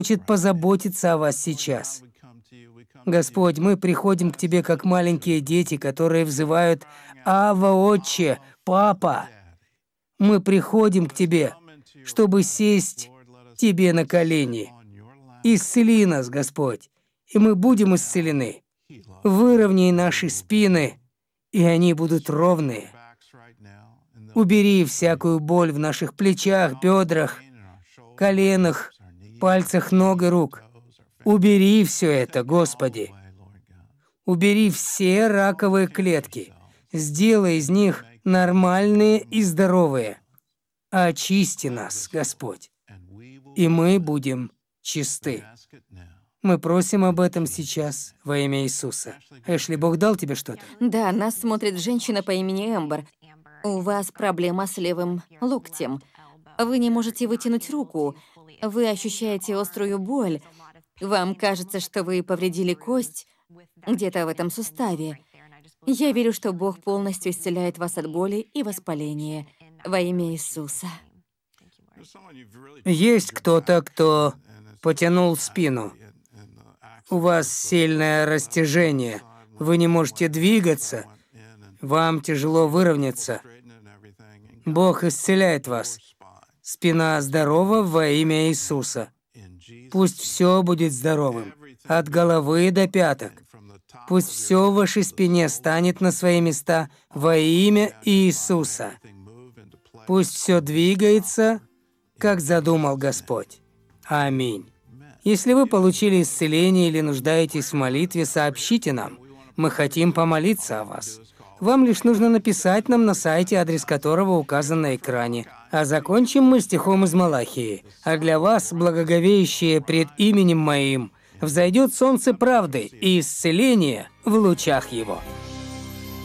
хочет позаботиться о вас сейчас. Господь, мы приходим к Тебе как маленькие дети, которые взывают «Ава, Отче, Папа». Мы приходим к Тебе, чтобы сесть Тебе на колени. Исцели нас, Господь, и мы будем исцелены. Выровняй наши спины, и они будут ровные. Убери всякую боль в наших плечах, бедрах, коленах, пальцах ног и рук. Убери все это, Господи. Убери все раковые клетки. Сделай из них нормальные и здоровые. Очисти нас, Господь, и мы будем чисты. Мы просим об этом сейчас во имя Иисуса. Эшли, Бог дал тебе что-то? Да, нас смотрит женщина по имени Эмбер. У вас проблема с левым локтем. Вы не можете вытянуть руку. Вы ощущаете острую боль. Вам кажется, что вы повредили кость где-то в этом суставе. Я верю, что Бог полностью исцеляет вас от боли и воспаления во имя Иисуса. Есть кто-то, кто потянул спину. У вас сильное растяжение. Вы не можете двигаться. Вам тяжело выровняться. Бог исцеляет вас. Спина здорова во имя Иисуса. Пусть все будет здоровым, от головы до пяток. Пусть все в вашей спине станет на свои места во имя Иисуса. Пусть все двигается, как задумал Господь. Аминь. Если вы получили исцеление или нуждаетесь в молитве, сообщите нам. Мы хотим помолиться о вас. Вам лишь нужно написать нам на сайте, адрес которого указан на экране. А закончим мы стихом из Малахии. «А для вас, благоговеющие пред именем Моим, взойдет солнце правды и исцеление в лучах Его».